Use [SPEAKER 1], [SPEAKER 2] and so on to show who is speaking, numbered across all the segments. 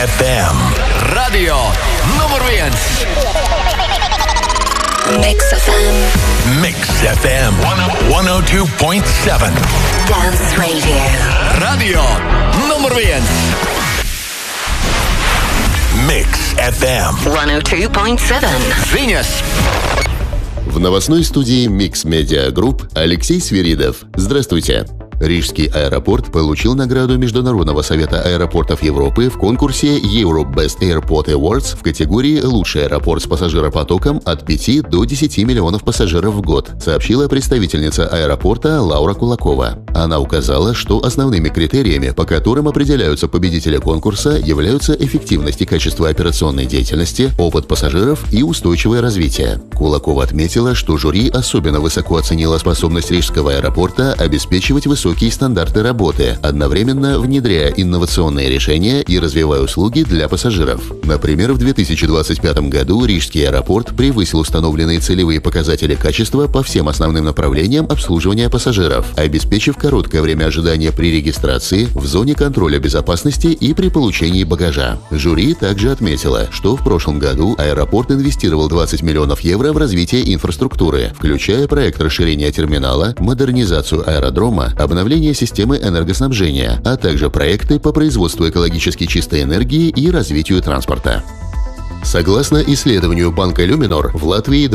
[SPEAKER 1] FM.
[SPEAKER 2] Radio numur 1.
[SPEAKER 3] Mix FM.
[SPEAKER 1] Mix FM 102.7.
[SPEAKER 3] Dance Radio.
[SPEAKER 2] Radio numur 1.
[SPEAKER 1] Mix FM
[SPEAKER 3] 102.7.
[SPEAKER 2] Viņas.
[SPEAKER 4] В новостной студии Mix Media Group Алексей Свиридов. Здравствуйте. Рижский аэропорт получил награду Международного совета аэропортов Европы в конкурсе Europe Best Airport Awards в категории «Лучший аэропорт с пассажиропотоком от 5 до 10 миллионов пассажиров в год», сообщила представительница аэропорта Лаура Кулакова. Она указала, что основными критериями, по которым определяются победители конкурса, являются эффективность и качество операционной деятельности, опыт пассажиров и устойчивое развитие. Кулакова отметила, что жюри особенно высоко оценило способность Рижского аэропорта обеспечивать высокие стандарты работы, одновременно внедряя инновационные решения и развивая услуги для пассажиров. Например, в 2025 году Рижский аэропорт превысил установленные целевые показатели качества по всем основным направлениям обслуживания пассажиров, обеспечив короткое время ожидания при регистрации, в зоне контроля безопасности и при получении багажа. Жюри также отметило, что в прошлом году аэропорт инвестировал 20 миллионов евро в развитие инфраструктуры, включая проект расширения терминала, модернизацию аэродрома, обновление системы энергоснабжения, а также проекты по производству экологически чистой энергии и развитию транспорта. Согласно исследованию банка Люминор, в Латвии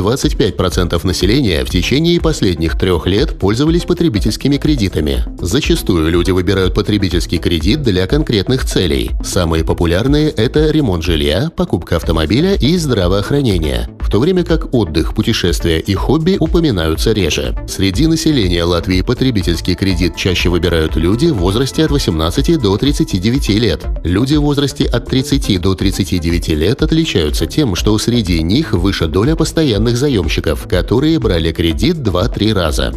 [SPEAKER 4] 25% населения в течение последних 3 лет пользовались потребительскими кредитами. Зачастую люди выбирают потребительский кредит для конкретных целей. Самые популярные – это ремонт жилья, покупка автомобиля и здравоохранение, в то время как отдых, путешествия и хобби упоминаются реже. Среди населения Латвии потребительский кредит чаще выбирают люди в возрасте от 18 до 39 лет. Люди в возрасте от 30 до 39 лет отличаются тем, что среди них выше доля постоянных заемщиков, которые брали кредит 2-3 раза.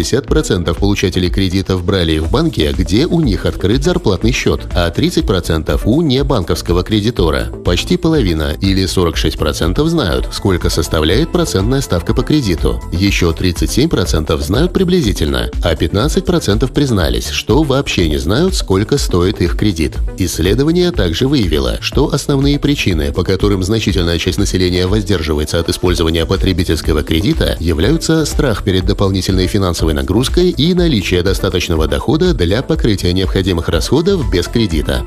[SPEAKER 4] 60% получателей кредитов брали в банке, где у них открыт зарплатный счет, а 30% у небанковского кредитора. Почти половина, или 46%, знают, сколько составляет процентная ставка по кредиту. Еще 37% знают приблизительно, а 15% признались, что вообще не знают, сколько стоит их кредит. Исследование также выявило, что основные причины, по которым значительная часть населения воздерживается от использования потребительского кредита, являются страх перед дополнительной финансовой нагрузкой и наличие достаточного дохода для покрытия необходимых расходов без кредита.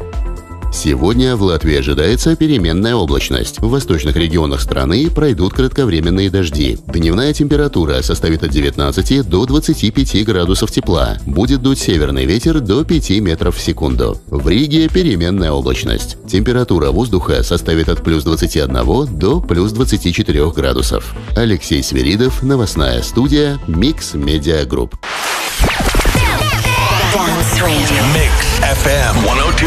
[SPEAKER 4] Сегодня в Латвии ожидается переменная облачность. В восточных регионах страны пройдут кратковременные дожди. Дневная температура составит от 19 до 25 градусов тепла. Будет дуть северный ветер до 5 метров в секунду. В Риге переменная облачность. Температура воздуха составит от плюс 21 до плюс 24 градусов. Алексей Свиридов, новостная студия Mix Media Group.
[SPEAKER 3] Dance Radio.
[SPEAKER 1] Mix FM 102.7.